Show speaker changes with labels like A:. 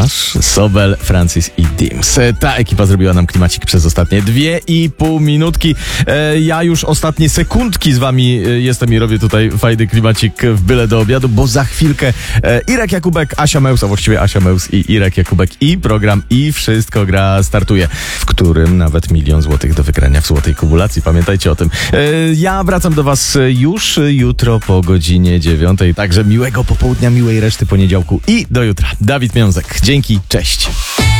A: Nash, Sobel, Francis i Dims. Ta ekipa zrobiła nam klimacik przez ostatnie 2,5 minutki. Ja już ostatnie sekundki z wami jestem i robię tutaj fajny klimacik w byle do obiadu, bo za chwilkę Irek Jakubek, Asia Meus, a właściwie Asia Meus i Irek Jakubek i program I Wszystko Gra startuje, w którym nawet 1 000 000 złotych do wygrania w złotej kumulacji. Pamiętajcie o tym. Ja wracam do was już jutro po godzinie 9. Także miłego popołudnia, miłej reszty poniedziałku i do jutra. Dawid Miązek. Dzięki, cześć.